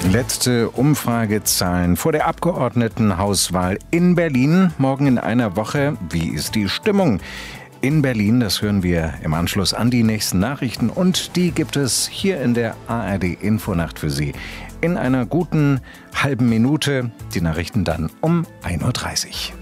Letzte Umfragezahlen vor der Abgeordnetenhauswahl in Berlin. Morgen in einer Woche. Wie ist die Stimmung in Berlin? Das hören wir im Anschluss an die nächsten Nachrichten. Und die gibt es hier in der ARD-Infonacht für Sie. In einer guten halben Minute. Die Nachrichten dann um 1:30 Uhr.